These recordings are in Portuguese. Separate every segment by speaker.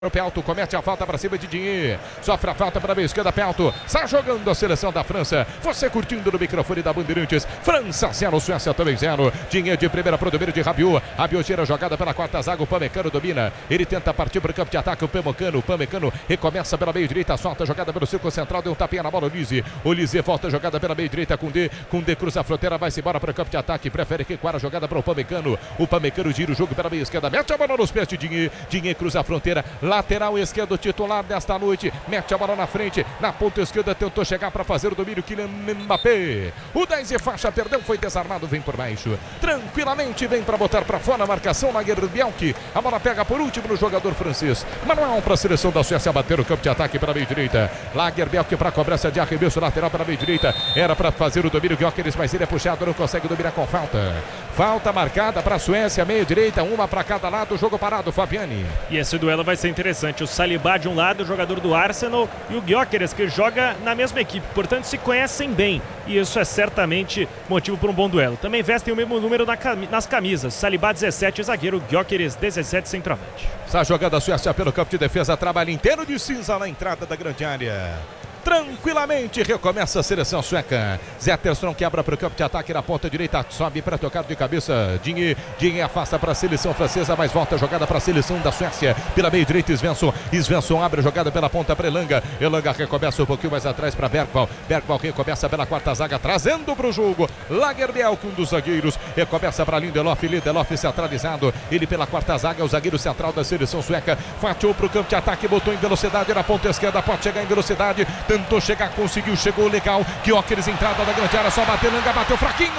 Speaker 1: O Pelto comete a falta para cima de Digne. Sofre a falta para a esquerda, Pelto. Está jogando a seleção da França. Você curtindo no microfone da Bandeirantes. França 0, Suécia também 0. Digne de primeira para o domínio de Rabiot. Rabiot tira a jogada pela quarta zaga. O Pamecano domina. Ele tenta partir para o campo de ataque. O Pamecano recomeça pela meia direita. Solta a jogada pelo círculo central. Deu um tapinha na bola. O Lise volta a jogada pela meia direita. Com D cruza a fronteira. Vai-se embora para o campo de ataque. Prefere recuar a jogada para o Pamecano. O Pamecano gira o jogo pela meia esquerda. Mete a bola nos pés de Digne. Digne cruza a fronteira. Lateral esquerdo titular desta noite, mete a bola na frente, na ponta esquerda tentou chegar para fazer o domínio, Kylian Mbappé, o 10 e faixa, perdeu, foi desarmado, vem por baixo, tranquilamente vem para botar para fora a marcação, Lagerbielke, a bola pega por último no jogador francês, manual para a seleção da Suécia bater o campo de ataque para a meia direita, Lagerbielke para a cobrança de arremesso lateral para a meia direita, era para fazer o domínio, Gyökeres, mas ele é puxado, não consegue dominar com falta marcada para a Suécia, meia direita, uma para cada lado, jogo parado, Fabiani.
Speaker 2: E esse duelo vai ser interessante, o Saliba de um lado, o jogador do Arsenal, e o Gyökeres, que joga na mesma equipe, portanto se conhecem bem, e isso é certamente motivo para um bom duelo. Também vestem o mesmo número nas camisas, Saliba 17, zagueiro, Gyökeres 17, centroavante.
Speaker 1: Essa jogada a Suécia pelo campo de defesa, trabalho inteiro de cinza na entrada da grande área. Tranquilamente recomeça a seleção sueca. Zetterström quebra para o campo de ataque na ponta direita, sobe para tocar de cabeça. Digne afasta para a seleção francesa, mas volta a jogada para a seleção da Suécia. Pela meia direita, Svensson abre a jogada pela ponta para Elanga. Elanga recomeça um pouquinho mais atrás para Bergvall. Bergvall recomeça pela quarta zaga, trazendo para o jogo Lagerbielke, um dos zagueiros. Recomeça para Lindelof centralizado. Ele pela quarta zaga, o zagueiro central da seleção sueca. Fatiou para o campo de ataque, botou em velocidade na ponta esquerda, pode chegar em velocidade. Tentou chegar, conseguiu, chegou legal. Gyökeres, entrada da grande área, só bateu, Elanga bateu fraquinho.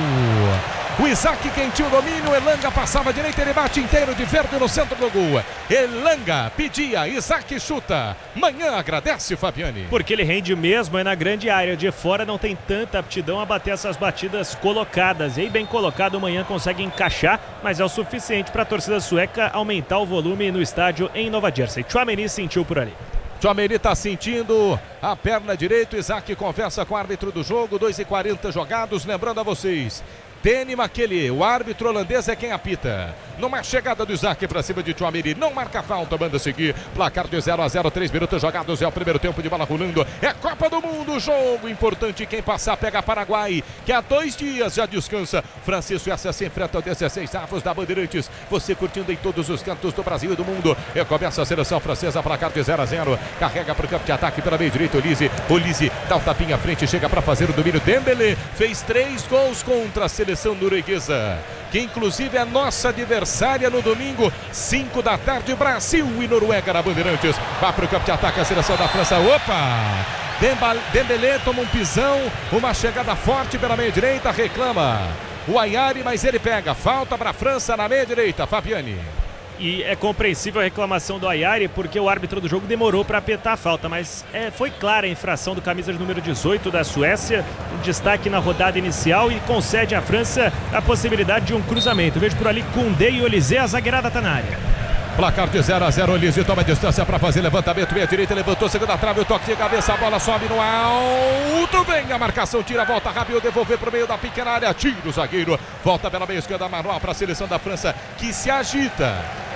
Speaker 1: O Isaac quentinho, domínio, Elanga passava à direita, ele bate inteiro de verde no centro do gol. Elanga pedia, Isaac chuta. Manhã agradece, Fabiani.
Speaker 2: Porque ele rende mesmo, é na grande área. De fora não tem tanta aptidão a bater essas batidas colocadas. E aí bem colocado, Manhã consegue encaixar, mas é o suficiente para a torcida sueca aumentar o volume no estádio em Nova Jersey. Tchouaméni sentiu por ali.
Speaker 1: Tchouaméni está sentindo a perna direita. Isaac conversa com o árbitro do jogo. 2:40 jogados. Lembrando a vocês, Danny McKelly, o árbitro holandês, é quem apita. Numa chegada do Isaac para cima de Tchouaméni, não marca falta, manda seguir. Placar de 0-0, 3 minutos jogados, é o primeiro tempo de bola rolando. É Copa do Mundo, jogo importante. Quem passar pega Paraguai, que há 2 dias já descansa. França e Suécia se enfrentam 16 avos da Bandeirantes. Você curtindo em todos os cantos do Brasil e do mundo. Começa a seleção francesa, placar de 0-0. Carrega para o campo de ataque pela meia direita, o Lise dá um tapinha à frente, chega para fazer o domínio. Dembélé fez 3 gols contra a seleção norueguesa, que inclusive é nossa adversária no domingo, 5 da tarde, Brasil e Noruega na Bandeirantes. Vai para o campo de ataque a seleção da França. Opa! Dembélé toma um pisão, uma chegada forte pela meia direita, reclama o Ayari, mas ele pega. Falta para a França na meia direita, Fabiani.
Speaker 2: E é compreensível a reclamação do Ayari, porque o árbitro do jogo demorou para apertar a falta, mas foi clara a infração do camisa de número 18 da Suécia, um destaque na rodada inicial, e concede à França a possibilidade de um cruzamento. Vejo por ali Koundé e Olise, a zagueirada está na área.
Speaker 1: Placar de 0-0, Olise toma distância para fazer levantamento, meia direita, levantou, segunda trave, o toque de cabeça, a bola sobe no alto, vem a marcação, tira a volta, Rabiot devolver para o meio da pequena área, tira o zagueiro, volta pela meia esquerda, manual para a seleção da França, que se agita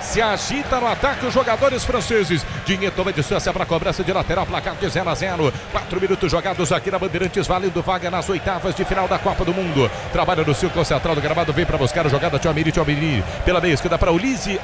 Speaker 1: no ataque os jogadores franceses. Digne toma distância para a cobrança de lateral, placar de 0-0, 4 minutos jogados aqui na Bandeirantes, valendo vaga nas oitavas de final da Copa do Mundo. Trabalha no círculo central do gramado, vem para buscar a jogada, Tchouaméni pela meia esquerda para Olise,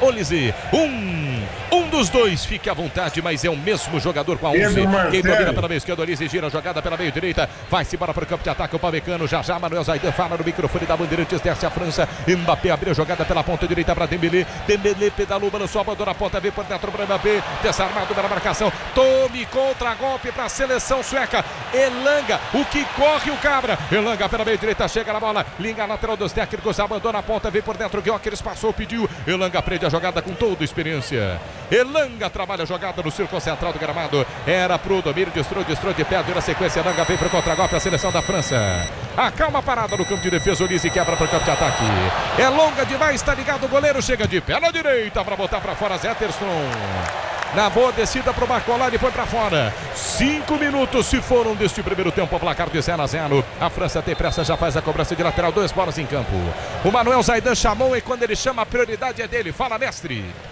Speaker 1: um dos dois, fique à vontade, mas é o mesmo jogador com a 11. Quem domina pela meia esquerda, Olise gira a jogada pela meia direita, vai-se embora para o campo de ataque, o Pamecano, já Manuel Zaidan fala no microfone da Bandeirantes, desce a França, Mbappé abriu a jogada pela ponta direita para Dembélé pedalou, balançou, abandona a ponta, vem por dentro para Mbappé, desarmado pela marcação, tome contra-golpe para a seleção sueca, Elanga, o que corre o cabra, Elanga pela meia direita, chega na bola, linha lateral dos técnicos, abandona a ponta, vem por dentro, Gyökeres passou, pediu, Elanga prende a jogada com toda experiência, Elanga trabalha a jogada no círculo central do gramado, era pro domínio, destrou de pé, deu na sequência, Elanga vem pro contra-golpe, a seleção da França, acalma a parada no campo de defesa, Olise quebra pro campo de ataque, é longa demais, está ligado o goleiro, chega de pé na direita para botar para fora, Zetterström. Na boa descida para o Barcola, e foi para fora. 5 minutos se foram deste primeiro tempo, o placar de 0-0. A França tem pressa, já faz a cobrança de lateral, 2 bolas em campo. O Manuel Zaidan chamou, e quando ele chama, a prioridade é dele. Fala, mestre.